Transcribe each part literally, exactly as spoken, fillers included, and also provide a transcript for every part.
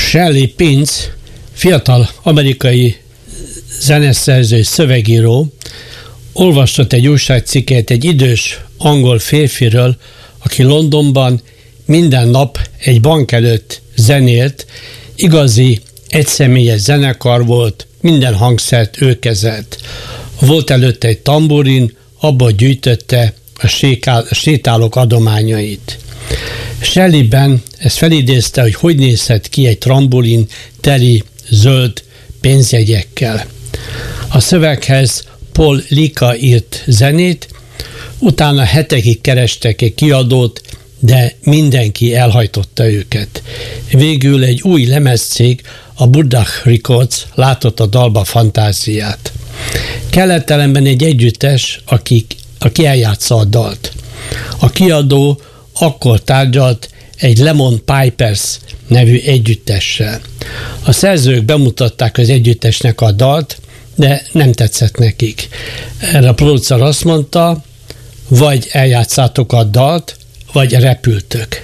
Shelley Pince, fiatal amerikai zeneszerző és szövegíró, olvasott egy újságcikket egy idős angol férfiről, aki Londonban minden nap egy bank előtt zenélt, igazi, egyszemélyes zenekar volt, minden hangszert ő kezelt. Volt előtte egy tamburin, abba gyűjtötte a sétálók adományait. Shelleyben ezt felidézte, hogy hogy nézhet ki egy trambolin teli zöld pénzjegyekkel. A szöveghez Paul Lika írt zenét, utána hetekig kerestek egy kiadót, de mindenki elhajtotta őket. Végül egy új lemezcég, a Budach Records látott a dalba fantáziát. Kellett ellenben egy együttes, aki, aki eljátsza a dalt. A kiadó akkor tárgyalt egy Lemon Pipers nevű együttessel. A szerzők bemutatták az együttesnek a dalt, de nem tetszett nekik. Erre a producer azt mondta, vagy eljátszátok a dalt, vagy repültök.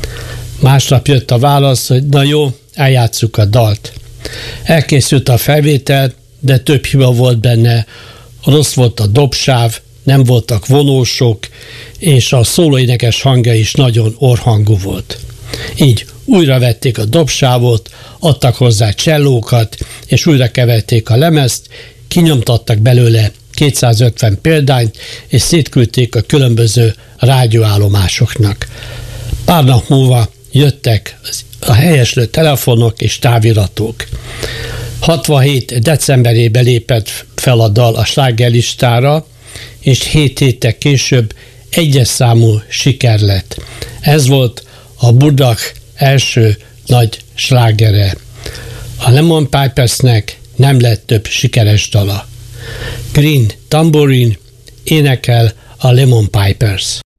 Másnap jött a válasz, hogy na jó, eljátsszuk a dalt. Elkészült a felvétel, de több hiba volt benne, rossz volt a dobsáv, nem voltak vonósok, és a szólóénekes hangja is nagyon orrhangú volt. Így újra vették a dobsávot, adtak hozzá csellókat, és újra keverték a lemezt, kinyomtattak belőle kétszázötven példányt, és szétküldték a különböző rádióállomásoknak. Pár nap múlva jöttek a helyeslő telefonok és táviratok. hatvanhét decemberében lépett fel a dal a slágerlistára, és hét héttel később egyes számú siker lett. Ez volt a Budach első nagy slágere. A Lemon Pipersnek nem lett több sikeres dala. Green Tambourine énekel a Lemon Pipers.